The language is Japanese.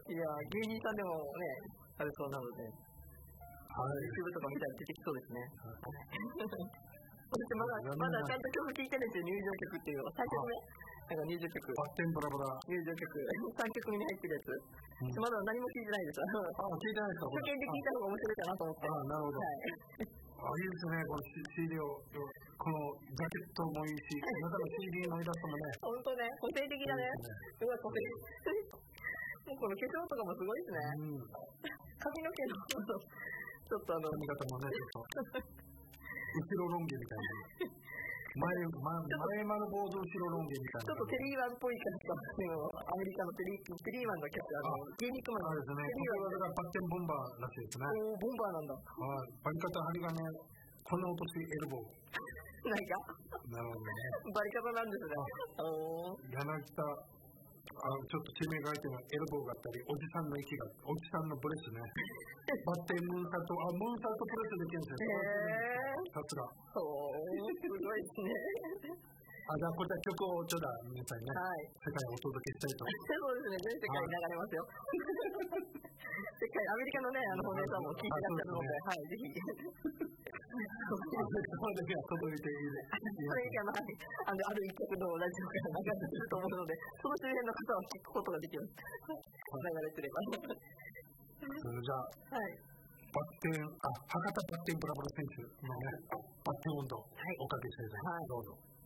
いや、芸人さんでもね、あれそうなので、YouTube とか見たら出てきそうですね。そしてまだちゃんと曲聴いてるんですよ、入場曲っていうの。3曲目なんか入場曲。 バッテンブラブラ。 入場曲。3曲目に入ってるやつ。まだ何も聴いてないです。 聞いてないですか？ 初見で聴いた方が面白いかなと思って。 なるほど。いいですね、この CD を、このジャケットもいいし、中の CD のイラストもね。 本当ね、個性的だね。すごい個性的。この化粧とかもすごいですね。髪の毛のちょっと髪型もね、ちょっと後ろロン毛みたいな。前丸坊主後ろロン毛みたいな。 ちょっとテリーマンっぽい感じが、アメリカのテリーマンのキャッチ、芸肉マンですね。これがバッテンボンバーらしいですね。 ボンバーなんだ。 バリカタ針金、この落としエルボー。 なんかなるほどね。 バリカタなんですね。 柳田、ちょっと地名が入ってるエルボーがあったり、おじさんの息が、おじさんのブレスね。バッテンムーンサルト、ムーンサルトプレスできるんですよ。さすが。 すごいですね。 じゃあこちら曲をちょうだい皆さんね、世界をお届けしたいと。 そうですね、全世界に流れますよ。世界、アメリカのね、お姉さんも聴いてらっしゃるので、ぜひ。 アメリカまで届いている。 アメリカの、ある一曲のラジオから流れてると思うので、その周辺の方は聴くことができます。流れてれば。 じゃあ、博多バッテンブラブラ選手のね、バッテン温度、おかけしたいと思います。どうぞ。